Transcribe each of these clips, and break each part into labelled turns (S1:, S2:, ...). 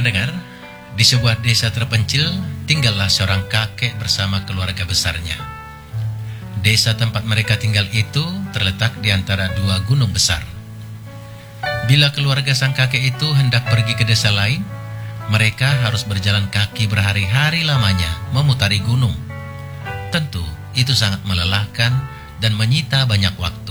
S1: Pendengar, di sebuah desa terpencil tinggallah seorang kakek bersama keluarga besarnya. Desa tempat mereka tinggal itu terletak di antara dua gunung besar. Bila keluarga sang kakek itu hendak pergi ke desa lain, mereka harus berjalan kaki berhari-hari lamanya memutari gunung. Tentu itu sangat melelahkan dan menyita banyak waktu.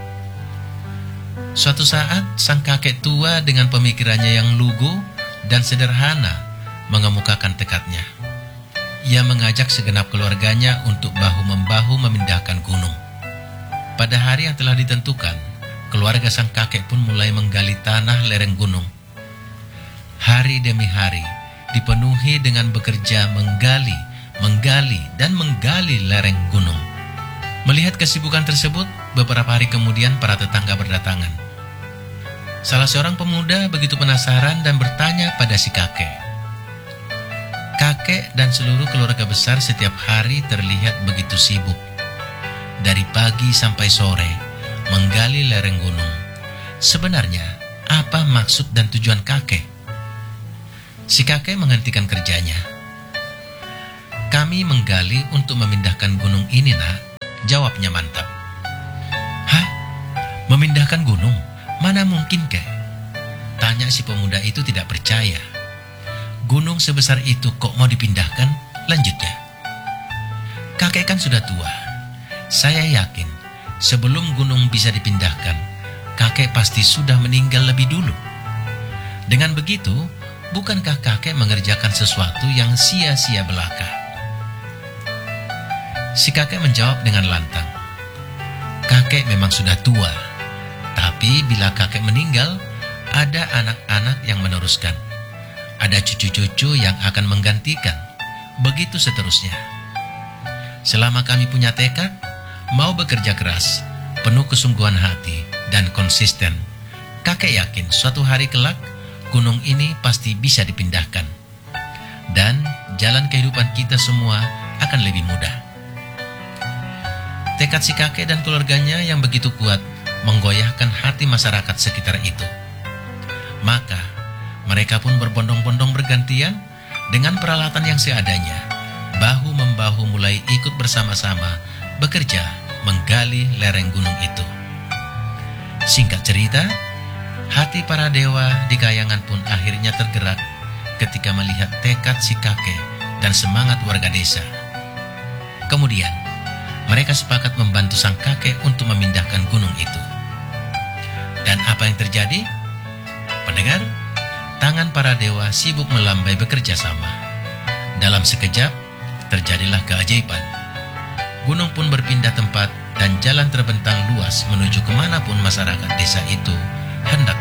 S1: Suatu saat, sang kakek tua dengan pemikirannya yang lugu dan sederhana mengemukakan tekadnya. Ia mengajak segenap keluarganya untuk bahu-membahu memindahkan gunung. Pada hari yang telah ditentukan, keluarga sang kakek pun mulai menggali tanah lereng gunung. Hari demi hari dipenuhi dengan bekerja menggali lereng gunung. Melihat kesibukan tersebut, beberapa hari kemudian para tetangga berdatangan. Salah seorang pemuda begitu penasaran dan bertanya pada si kakek. Kakek dan seluruh keluarga besar setiap hari terlihat begitu sibuk. Dari pagi sampai sore, menggali lereng gunung. Sebenarnya, apa maksud dan tujuan kakek? Si kakek menghentikan kerjanya. Kami menggali untuk memindahkan gunung ini, nak, jawabnya mantap. Hah? Memindahkan gunung? Mana mungkin, kek? Tanya si pemuda itu tidak percaya. Gunung sebesar itu kok mau dipindahkan? Lanjutnya. Kakek kan sudah tua. Saya yakin sebelum gunung bisa dipindahkan, kakek pasti sudah meninggal lebih dulu. Dengan begitu, bukankah kakek mengerjakan sesuatu yang sia-sia belaka? Si kakek menjawab dengan lantang. Kakek memang sudah tua, tapi bila kakek meninggal, ada anak-anak yang meneruskan. Ada cucu-cucu yang akan menggantikan. Begitu seterusnya. Selama kami punya tekad, mau bekerja keras, penuh kesungguhan hati, dan konsisten, kakek yakin suatu hari kelak, gunung ini pasti bisa dipindahkan. Dan jalan kehidupan kita semua akan lebih mudah. Tekad si kakek dan keluarganya yang begitu kuat menggoyahkan hati masyarakat sekitar itu. Maka mereka pun berbondong-bondong bergantian dengan peralatan yang seadanya, bahu-membahu mulai ikut bersama-sama bekerja menggali lereng gunung itu. Singkat cerita, hati para dewa di Kayangan pun akhirnya tergerak ketika melihat tekad si kakek dan semangat warga desa. Kemudian mereka sepakat membantu sang kakek untuk memindahkan gunung itu. Dan apa yang terjadi? Pendengar, tangan para dewa sibuk melambai bekerja sama. Dalam sekejap, terjadilah keajaiban. Gunung pun berpindah tempat dan jalan terbentang luas menuju kemanapun masyarakat desa itu hendak